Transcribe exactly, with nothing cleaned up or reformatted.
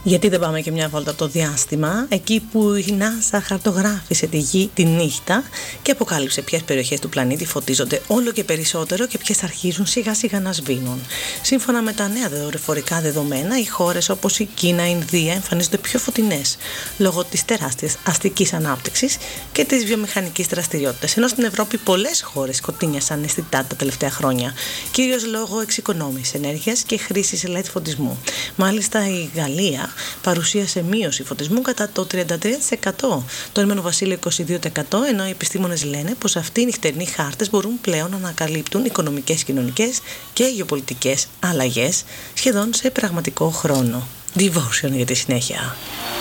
Γιατί δεν πάμε και μια βόλτα από το διάστημα, εκεί που η NASA χαρτογράφησε τη Γη τη νύχτα και αποκάλυψε ποιες περιοχές του πλανήτη φωτίζονται όλο και περισσότερο και ποιες αρχίζουν σιγά σιγά να σβήνουν. Σύμφωνα με τα νέα δορυφορικά δεδομένα, οι χώρες όπως η Κίνα, η Ινδία εμφανίζονται πιο φωτεινές λόγω της τεράστιας αστικής ανάπτυξης και της βιομηχανικής δραστηριότητας, ενώ στην Ευρώπη πολλές χώρες σκοτεινιάσαν αισθητά τα τελευταία χρόνια, κυρίως λόγω εξοικονόμησης ενέργειας και χρήσης ελ ι ντι φωτισμού. Μάλιστα, η Γαλλία παρουσίασε μείωση φωτισμού κατά το τριάντα τρία τοις εκατό, το Ηνωμένο Βασίλειο είκοσι δύο τοις εκατό, ενώ οι επιστήμονες λένε πως αυτοί οι νυχτερινοί χάρτες μπορούν πλέον να ανακαλύπτουν οικονομικές, κοινωνικές και γεωπολιτικές αλλαγές σχεδόν σε πραγματικό χρόνο. Devotion για τη συνέχεια.